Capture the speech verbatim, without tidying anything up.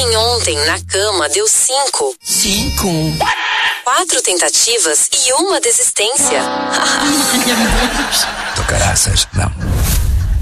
homem ontem na cama deu cinco. Cinco? Quatro tentativas e uma desistência. Do caraças, não.